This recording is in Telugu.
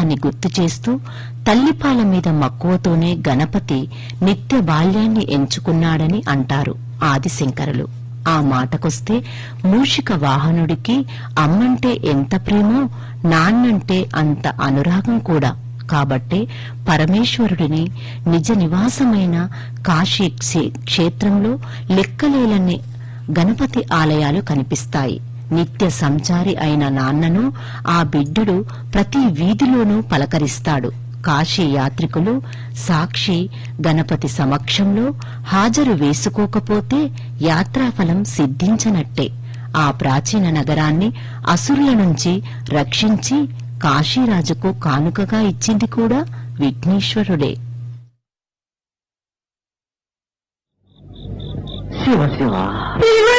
చిన్నతనాన్ని గుర్తు చేస్తూ తల్లిపాల మీద మక్కువతోనే గణపతి నిత్య బాల్యాన్ని ఎంచుకున్నాడని అంటారు ఆదిశంకరులు. ఆ మాటకొస్తే మూషిక వాహనుడికి అమ్మంటే ఎంత ప్రేమో నాన్నంటే అంత అనురాగం కూడా. కాబట్టే పరమేశ్వరుడిని నిజ నివాసమైన కాశీ క్షేత్రంలో లెక్కలేలన్ని గణపతి ఆలయాలు కనిపిస్తాయి. నిత్య సంచారి అయిన నాన్నను ఆ బిడ్డడు ప్రతి వీధిలోనూ పలకరిస్తాడు. కాశీ యాత్రికులు సాక్షి గణపతి సమక్షంలో హాజరు వేసుకోకపోతే యాత్రాఫలం సిద్ధించనట్టే. ఆ ప్రాచీన నగరాన్ని అసురుల నుంచి రక్షించి కాశీరాజుకు కానుకగా ఇచ్చింది కూడా విఘ్నేశ్వరుడే. శివ శివ